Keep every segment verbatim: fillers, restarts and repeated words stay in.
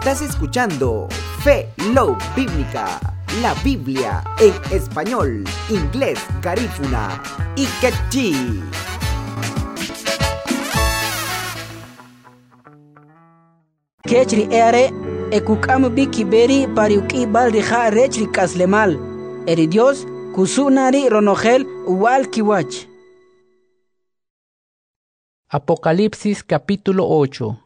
Estás escuchando Fe Love Bíblica, la Biblia en español, inglés, garífuna y quechí. Kechri ere ekukam biki beri pariuki balriha rechri kaslemal. Eri Dios kusunari ronogel wal kiwach. Apocalipsis capítulo ocho.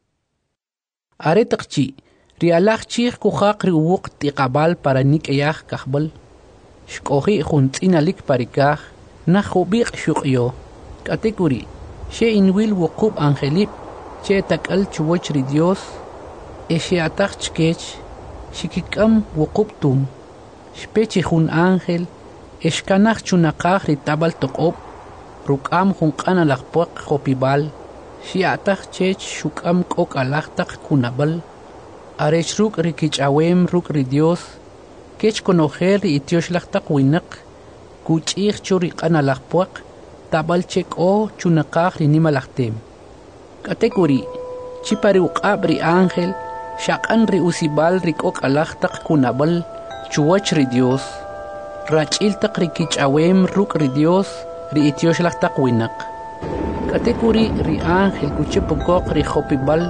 Aretakchi, rialachchi kuhak riwuk tiqabal para nikayah kahbal. Shkohi juntinalik parikah, nahubiq shukyo. Katekuri, she inwil wukub angelip, che takal chuwachri Dios, eshe atachkech, shikikam wukub tum. Shpechi hun angel, eshkanach chunakah ritabal tokop, rukam hunkana lakpok hopibal, shiatach chech shukam kok alachtak kunabal, arech ruk rikich awem ruk ridios, kech konoher itiosh lachtak winak, kuch ich churikana lakpok, tabal chek o chunakah rinimalachtem. Katekuri, chipari ukab ri angel, shakan ri usibal rikok alachtak kunabal, chuwach ri Dios, rachiltak rikich awem ruk ri Dios, ri itiosh lachtak winak. Katekuri ri angel kuchipokok ri hopibal,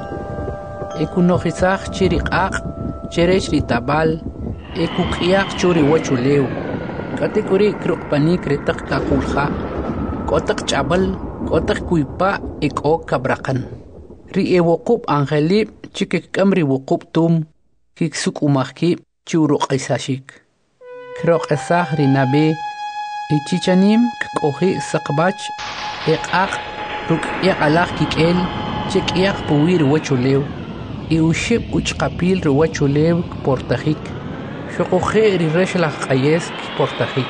ekunojisach chiriqaq, cherech ri tabal, ekukiak churi wachulew. Katekuri krukpanik ritak kakulha, kotak chabal, kotak kuipa ekok kabrakan. Ri ewokub angelip chikikam ri wokub tum, kiksuk umakip churuk isashik. Krok esah ri nabe, ichichanim kohi sakbach, ekak ruk alak kikel, chek iak puwir wachulew, iuship uchkapil ri wachulew portajik, shokohe ri reshlach kayes portajik.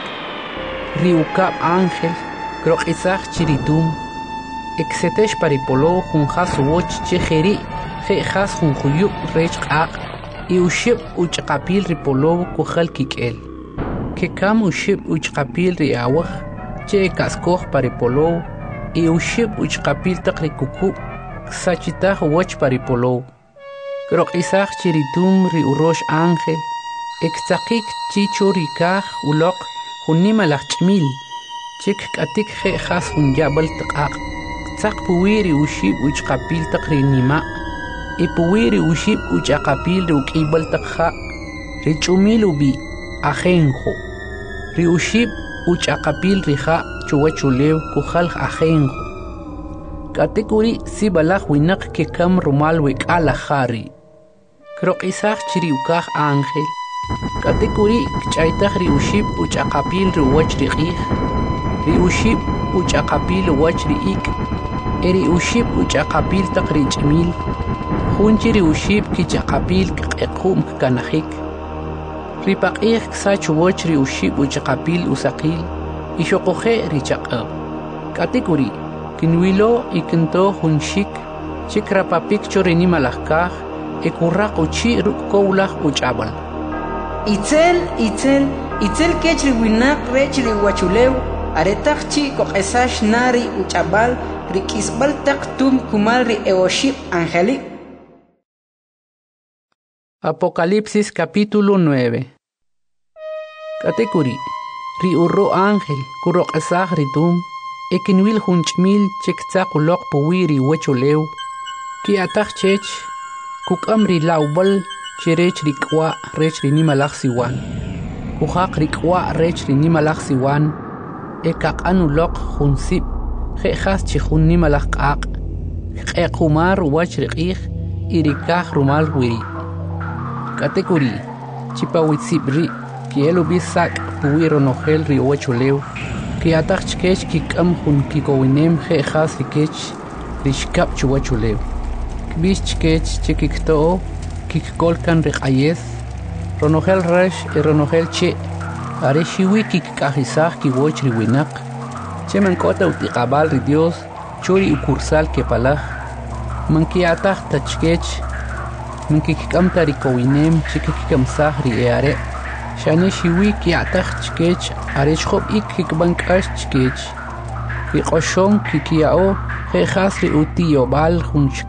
Ri ukab angel, krok esah chiritum, exetesh paripolo hun has woch chejeri, he has hun huyuk rech ak, iuship uchkapil ri polo kuhal kikel. Kekam uship uchkapil ri awah, che kaskoh paripolo, iuship uchkapil takri kuku, sachitah wach paripolo. Krok isach chiritum ri urosh angel, exakik chichurikah ulok, hunimalach chmil, chik katik he has hun jabal takak. Sak puwiri uship uchkapil takri nima, ipuwiri uship uchakapil ri ukibal takha, ri chumilubi, ajenjo. Ri uship uchakapil riha chuwachulew kuhal ajenjo. Katekuri si balach winak kekam rumal wek alahari. Krok isach chiriukah angel. Katekuri kchaitach ri uship uchakapil ri wach ri qih. Ri uship uchakapil wach ri ik. Eri uship uchakapil tak ri chmil. Hunchi ri uship kichakapil kekkum kanahik. Ripaqih ksach woch ri uship uchakapil usakil, ishokohe richaqab. Katekuri, kinwilo ikinto hunshik, chikrapapik chorinimalakah, ekurrak uchi rukkoulah uchabal. Itzel, itzel, itzel kechri winak rechri wachulew, aretachchi kokesash nari uchabal, rikisbal taktum kumal ri eoship angeli. Apocalipsis capítulo nueve. Katekuri, ri urro ángel, kurok esah ritum, ekinwil hunchmil chekzakulok puwiri wecholew, ki atach chech, kukam ri laubal, cherech rikwa rech rinimalach siwan, kuhak rikwa rech rinimalach siwan, ekak anulok hunsip, khehas chichun nimalach kak, kekumar wach rikih, irikah rumal wiri. Katekuri, chipawitsibri, kielo bisak puwiro nogel ri wachulew, ki atach chkech kikam hun kikowinem he khas rikech rishkap chuwachulew. Kbis chkech chikikto kikkolkan riqayes, ronogel resh e ronogel che, are shiwi kikkahisah kiwoch ri winak, che mankota utiqabal ri Dios, chori ukursal kepalaj, manki atach tachkech, من كيكام تاريكو وينام شكيكام ساهري اياري شاني شوي كي عتاخ تشكيتش عريش خوب ايك كيك بانكاش تشكيتش في قشون كيكياو خي خاسري اوتيو بال خونش